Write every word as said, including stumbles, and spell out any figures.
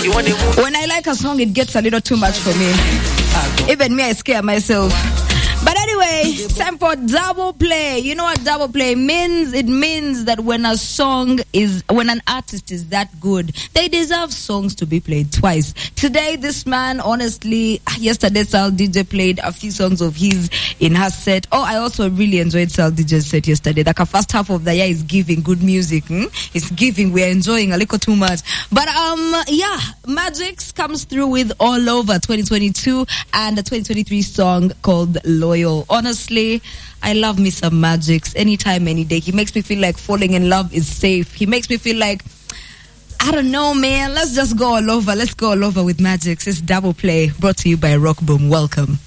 When I like a song, it gets a little too much for me. Even me, I scare myself. But anyway, time for double play. You know what double play means? It means that when a song is, when an artist is that good, they deserve songs to be played twice. Today, this man, honestly, yesterday Sal D J played a few songs of his in her set. Oh, I also really enjoyed Sal D J's set yesterday. Like, the first half of the year is giving good music. Hmm? It's giving. We're enjoying a little too much. But um, yeah, Magix comes through with All Over twenty twenty-two and a twenty twenty-three song called Loyal. Honestly, I love me some Magix anytime, any day. He makes me feel like falling in love is safe. He makes me feel like, I don't know, man. Let's just go all over. Let's go all over with Magix. It's double play, brought to you by Rock Boom. Welcome.